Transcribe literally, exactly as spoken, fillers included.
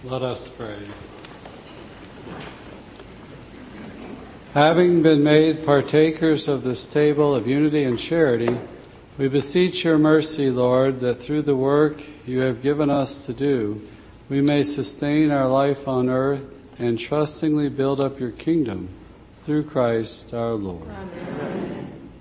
Let us pray. Having been made partakers of this table of unity and charity, we beseech your mercy, Lord, that through the work you have given us to do, we may sustain our life on earth and trustingly build up your kingdom through Christ our Lord. Amen.